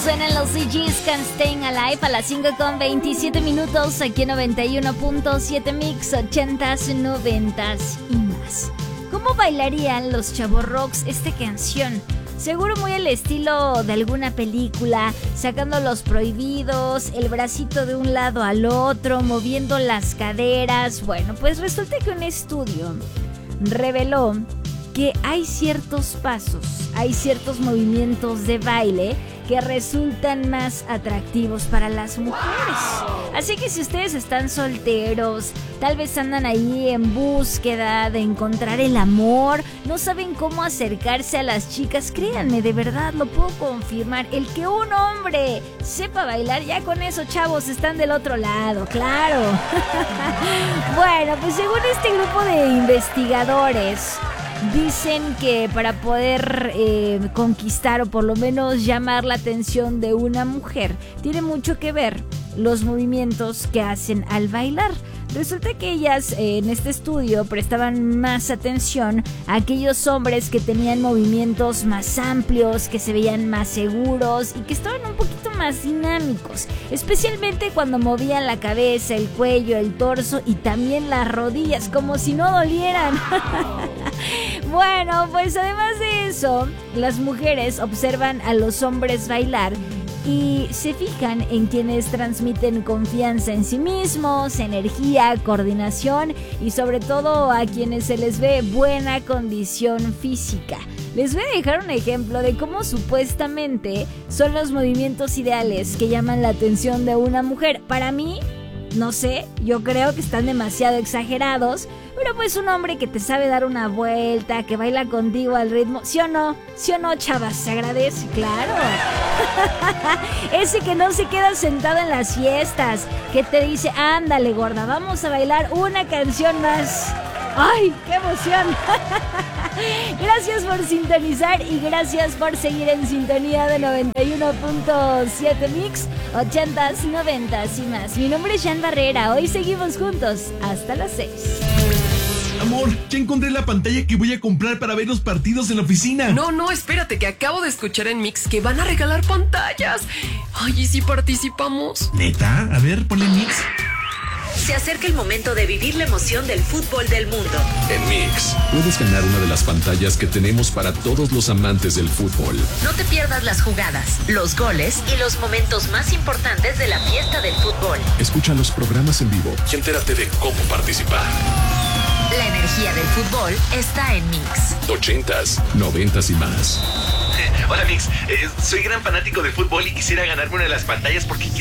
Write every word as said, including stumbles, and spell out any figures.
suenan los C Gs Can't Stay Alive a las cinco con veintisiete minutos aquí en noventa y uno punto siete Mix, ochentas, noventas y más. ¿Cómo bailarían los chavorrocks esta canción? Seguro muy al estilo de alguna película, sacando los prohibidos, el bracito de un lado al otro, moviendo las caderas. Bueno, pues resulta que un estudio reveló que hay ciertos pasos, hay ciertos movimientos de baile que resultan más atractivos para las mujeres. Así que si ustedes están solteros, tal vez andan ahí en búsqueda de encontrar el amor, no saben cómo acercarse a las chicas, créanme, de verdad lo puedo confirmar, el que un hombre sepa bailar, ya con eso, chavos, están del otro lado, claro. Bueno, pues según este grupo de investigadores, dicen que para poder eh, conquistar o por lo menos llamar la atención de una mujer, tiene mucho que ver los movimientos que hacen al bailar. Resulta que ellas eh, en este estudio prestaban más atención a aquellos hombres que tenían movimientos más amplios, que se veían más seguros y que estaban un poquito más dinámicos, especialmente cuando movían la cabeza, el cuello, el torso y también las rodillas, como si no dolieran. Bueno, pues además de eso, las mujeres observan a los hombres bailar y se fijan en quienes transmiten confianza en sí mismos, energía, coordinación y sobre todo a quienes se les ve buena condición física. Les voy a dejar un ejemplo de cómo supuestamente son los movimientos ideales que llaman la atención de una mujer. Para mí, no sé, yo creo que están demasiado exagerados, pero pues un hombre que te sabe dar una vuelta, que baila contigo al ritmo, ¿sí o no? ¿Sí o no, chavas? Se agradece, claro. Ese que no se queda sentado en las fiestas, que te dice, ándale gorda, vamos a bailar una canción más. ¡Ay, qué emoción! Gracias por sintonizar y gracias por seguir en sintonía de noventa y uno punto siete Mix, ochentas, noventas y más. Mi nombre es Jan Barrera, hoy seguimos juntos hasta las seis. Amor, ya encontré la pantalla que voy a comprar para ver los partidos en la oficina. No, no, espérate, que acabo de escuchar en Mix que van a regalar pantallas. Ay, ¿y si participamos? ¿Neta? A ver, ponle Mix. Se acerca el momento de vivir la emoción del fútbol del mundo. En Mix, puedes ganar una de las pantallas que tenemos para todos los amantes del fútbol. No te pierdas las jugadas, los goles y los momentos más importantes de la fiesta del fútbol. Escucha los programas en vivo y entérate de cómo participar. La energía del fútbol está en Mix. Ochentas, noventas y más. Hola Mix, eh, soy gran fanático de fútbol y quisiera ganarme una de las pantallas porque